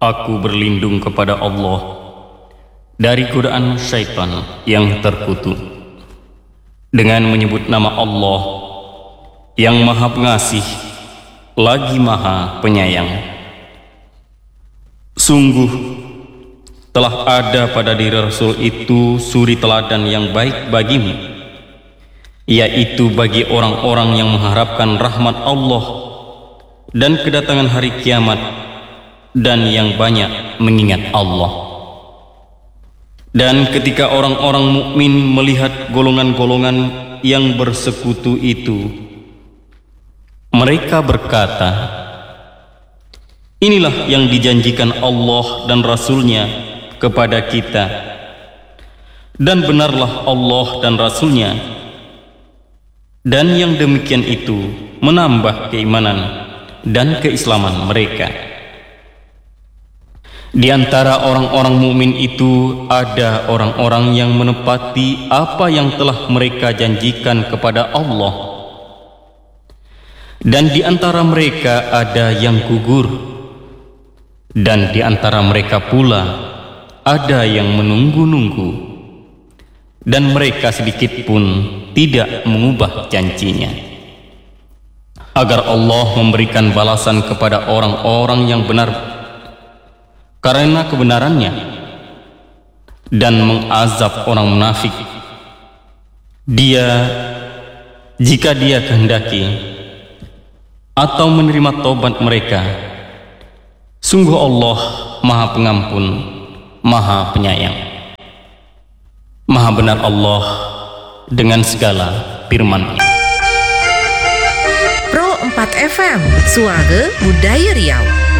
Aku berlindung kepada Allah dari godaan syaitan yang terkutuk dengan menyebut nama Allah yang Maha Pengasih lagi Maha Penyayang. Sungguh telah ada pada diri Rasul itu suri teladan yang baik bagimu, yaitu bagi orang-orang yang mengharapkan rahmat Allah dan kedatangan hari kiamat, dan yang banyak mengingat Allah. Dan ketika orang-orang mukmin melihat golongan-golongan yang bersekutu itu, mereka berkata, inilah yang dijanjikan Allah dan Rasul-Nya kepada kita, dan benarlah Allah dan Rasul-Nya, dan yang demikian itu menambah keimanan dan keislaman mereka. Di antara orang-orang mukmin itu ada orang-orang yang menepati apa yang telah mereka janjikan kepada Allah, dan di antara mereka ada yang gugur, dan di antara mereka pula ada yang menunggu-nunggu, dan mereka sedikit pun tidak mengubah janjinya, agar Allah memberikan balasan kepada orang-orang yang benar karena kebenarannya, dan mengazab orang munafik jika dia kehendaki, atau menerima taubat mereka. Sungguh Allah Maha Pengampun, Maha Penyayang. Maha benar Allah dengan segala firman-Nya. Pro 4 FM, Suara Budaya Riau.